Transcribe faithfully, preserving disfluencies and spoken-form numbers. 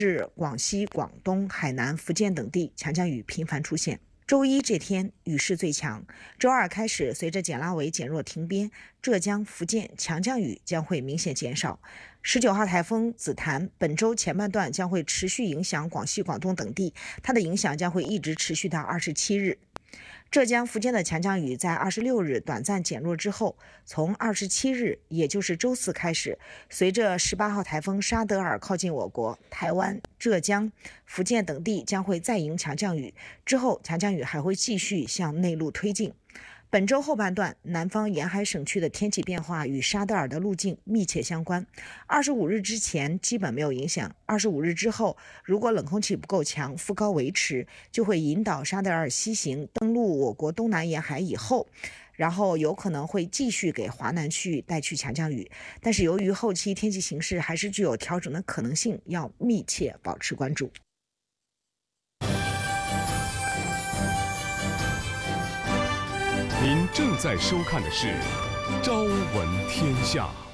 至广西、广东、海南、福建等地强降雨频繁出现。周一这天雨势最强，周二开始随着减拉尾减弱停边，浙江、福建强降雨将会明显减少。十九号台风紫檀本周前半段将会持续影响广西、广东等地，它的影响将会一直持续到二十七日。浙江、福建的强降雨在二十六日短暂减弱之后，从二十七日，也就是周四开始，随着十八号台风沙德尔靠近我国，台湾、浙江、福建等地将会再迎强降雨，之后强降雨还会继续向内陆推进。本周后半段，南方沿海省区的天气变化与沙德尔的路径密切相关。二十五日之前基本没有影响，二十五日之后，如果冷空气不够强，副高维持，就会引导沙德尔西行，登陆我国东南沿海以后，然后有可能会继续给华南区域带去强降雨。但是由于后期天气形势还是具有调整的可能性，要密切保持关注。 您正在收看的是《朝闻天下》。